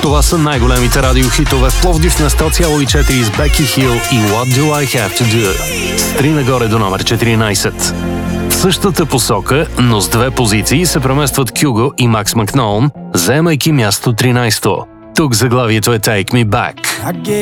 Това са най-големите радиохитове в Пловдив на 100,4 с Беки Хил и What Do I Have To Do. С 3 нагоре до номер 14. В същата посока, но с 2 позиции се преместват Кюго и Макс Макноун, заемайки място 13. Тук заглавието е Take Me Back.